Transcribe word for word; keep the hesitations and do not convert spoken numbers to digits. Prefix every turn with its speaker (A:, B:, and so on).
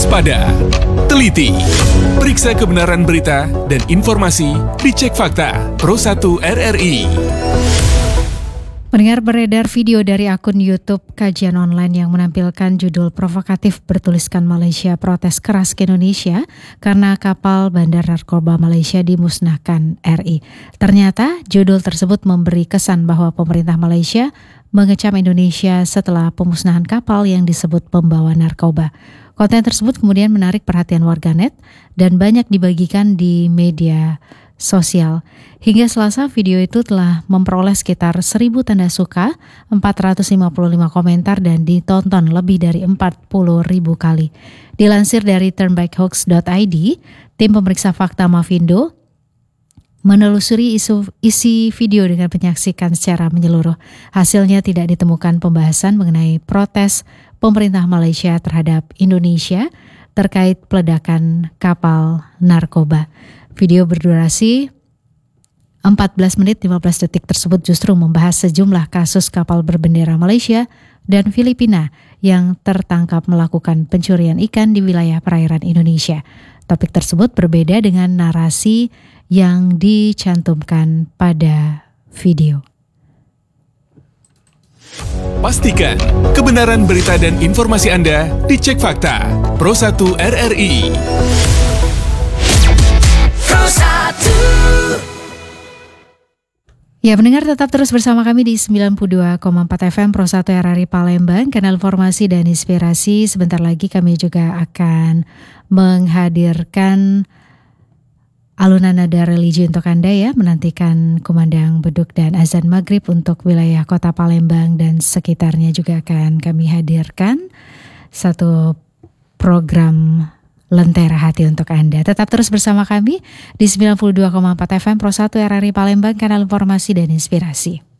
A: Waspada, teliti, periksa kebenaran berita dan informasi, dicek fakta. Pro satu R R I.
B: Mendengar beredar video dari akun YouTube kajian online yang menampilkan judul provokatif bertuliskan Malaysia protes keras ke Indonesia karena kapal bandar narkoba Malaysia dimusnahkan R I. Ternyata judul tersebut memberi kesan bahwa pemerintah Malaysia mengecam Indonesia setelah pemusnahan kapal yang disebut pembawa narkoba. Konten tersebut kemudian menarik perhatian warganet dan banyak dibagikan di media sosial. Hingga Selasa, video itu telah memperoleh sekitar seribu tanda suka, empat ratus lima puluh lima komentar, dan ditonton lebih dari empat puluh ribu kali. Dilansir dari turnbackhoax dot I D, tim pemeriksa fakta Mavindo menelusuri isu, isi video dengan menyaksikan secara menyeluruh. Hasilnya tidak ditemukan pembahasan mengenai protes pemerintah Malaysia terhadap Indonesia terkait peledakan kapal narkoba. Video berdurasi empat belas menit lima belas detik tersebut justru membahas sejumlah kasus kapal berbendera Malaysia dan Filipina yang tertangkap melakukan pencurian ikan di wilayah perairan Indonesia. Topik tersebut berbeda dengan narasi yang dicantumkan pada video.
A: Pastikan kebenaran berita dan informasi Anda dicek fakta. Pro satu R R I.
B: Pro satu. Ya, pendengar tetap terus bersama kami di sembilan puluh dua koma empat F M Pro satu R R I Palembang, kanal informasi dan inspirasi. Sebentar lagi kami juga akan menghadirkan alunan nada religi untuk Anda ya, menantikan kumandang beduk dan azan maghrib untuk wilayah kota Palembang dan sekitarnya. Juga akan kami hadirkan satu program Lentera Hati untuk Anda. Tetap terus bersama kami di sembilan puluh dua koma empat F M Pro satu R R I Palembang, kanal informasi dan inspirasi.